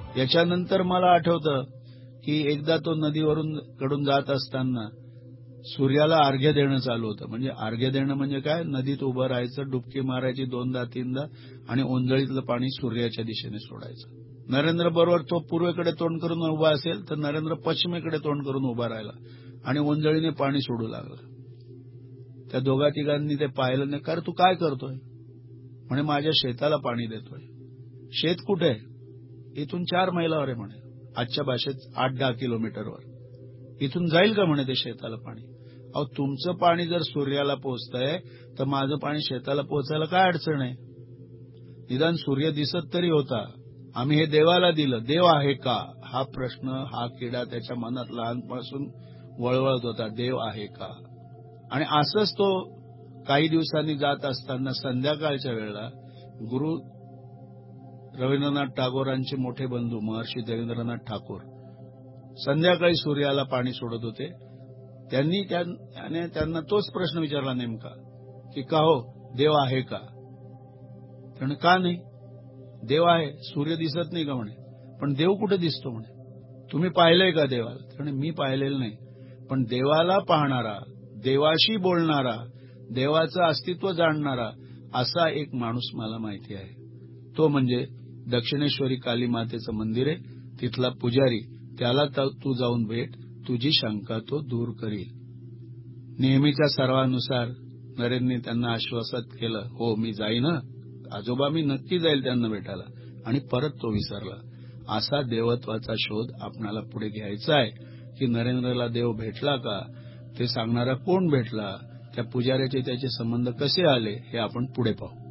याच्यानंतर मला आठवतं की एकदा तो नदीवरून कडून जात असताना सूर्याला अर्घ्य देणं चालू होतं. म्हणजे अर्घ्य देणं म्हणजे काय, नदीत उभं राहायचं, डुबकी मारायची 2दा 3दा आणि ओंजळीतलं पाणी सूर्याच्या दिशेने सोडायचं. नरेंद्र बरोबर तो पूर्वेकडे तोंड करून उभा असेल तर नरेंद्र पश्चिमेकडे तोंड करून उभा राहिला आणि ओंजळीने पाणी सोडू लागला. त्या दोघा तिघांनी ते पाहिलं नाही. कारण तू काय करतोय? म्हणे माझ्या शेताला पाणी देतोय. शेत कुठे? इथून 4 मैलावर आहे म्हणे, आजच्या भाषेत 8-10 किलोमीटरवर. इथून जाईल का म्हणे ते शेताला पाणी? अहो, तुमचं पाणी जर सूर्याला पोहोचतंय तर माझं पाणी शेताला पोहोचायला काय अडचण आहे? निदान सूर्य दिसत तरी होता. आम्ही हे देवाला दिलं, देव आहे का हा प्रश्न, हा किडा त्याच्या मनात लहानपासून वळवळत होता, देव आहे का? आणि असंच तो काही दिवसांनी जात असताना संध्याकाळच्या वेळेला गुरु रवींद्रनाथ टागोरांचे मोठे बंधू महर्षी देवेंद्रनाथ ठाकूर संध्याकाळी सूर्याला पाणी सोडत होते. त्यांना तोच प्रश्न विचारला नेमका की का हो, देव आहे का? त्याने का नाही, देव आहे, सूर्य दिसत नाही का म्हणे. पण देव कुठे दिसतो म्हणे, तुम्ही पाहिलंय का देवाला? त्याने मी पाहिलेलं नाही, पण देवाला पाहणारा, देवाशी बोलणारा, देवाचं अस्तित्व जाणणारा असा एक माणूस मला माहिती आहे. तो म्हणजे दक्षिणेश्वरी काली मातेचं मंदिर आहे, तिथला पुजारी. त्याला तू जाऊन भेट, तुझी शंका तो दूर करील. नेहमीच्या सर्वानुसार नरेंद्रने त्यांना आश्वासित केलं, हो मी जाईन, आजोबा मी नक्की जाईल त्यांना भेटायला. आणि परत तो विसरला. असा देवत्वाचा शोध आपणाला पुढे घ्यायचा आहे की नरेंद्रला देव भेटला का, ते सांगणारा कोण भेटला, त्या पुजाऱ्याचे त्याचे संबंध कसे आले, हे आपण पुढे पाहू.